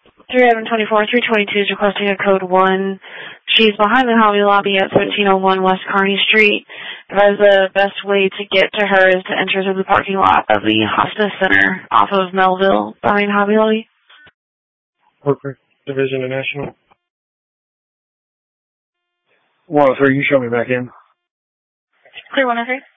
324, 322 is requesting a code 1. She's behind the Hobby Lobby at 1301 West Kearney Street. Advise the best way to get to her is to enter through the parking lot of the Hospice Center off of Melville behind Hobby Lobby. Worker Division International. 103, you show me back in. Clear 103.